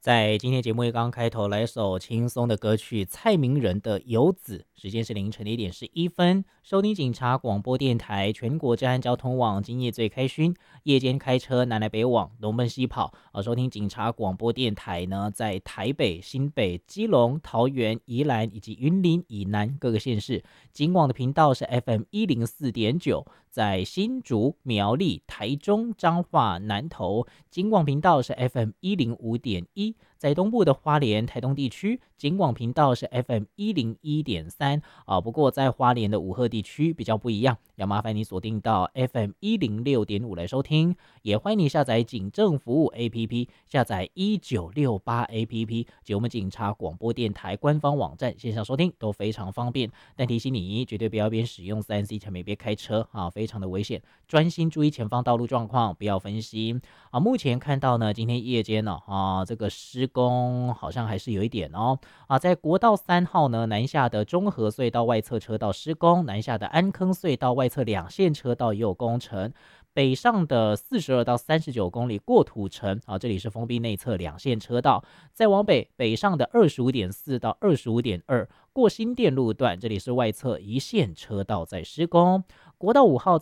在今天节目一刚开头，来首轻松的歌曲，蔡明仁的《游子》。时间是凌晨的1点11分，收听警察广播电台全国治安交通网，今夜最开勋。夜间开车南来北往，东奔西跑。收听警察广播电台呢，在台北、新北、基隆、桃园、宜兰以及云林以南各个县市。警广的频道是 FM104.9，在新竹、苗栗、台中、彰化、南投，警广频道是 FM105.1。在东部的花莲、台东地区，警广频道是 FM101.3不过在花莲的武鹤地区比较不一样，要麻烦你锁定到 FM106.5来收听，也欢迎你下载警政服务 APP， 下载1968 APP 及我们警察广播电台官方网站线上收听都非常方便。但提醒你，绝对不要边使用3C 产品边开车非常的危险，专心注意前方道路状况，不要分心目前看到呢，今天夜间这个施工好像还是有一点在国道3号呢，南下的中和隧道外侧车道施工，南下的安坑隧道外侧两线车道也有工程。北上的42到39公里过土城这里是封闭内侧两线车道。再往北上的25.4到25.2过新店路段，这里是外侧一线车道在施工。国道5号